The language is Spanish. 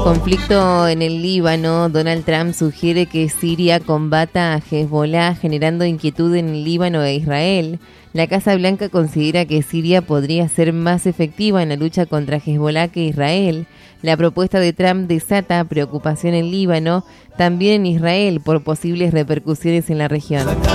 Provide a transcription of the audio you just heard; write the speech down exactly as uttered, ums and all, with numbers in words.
Conflicto en el Líbano. Donald Trump sugiere que Siria combata a Hezbollah, generando inquietud en el Líbano e Israel. La Casa Blanca considera que Siria podría ser más efectiva en la lucha contra Hezbollah que Israel. La propuesta de Trump desata preocupación en Líbano, también en Israel, por posibles repercusiones en la región.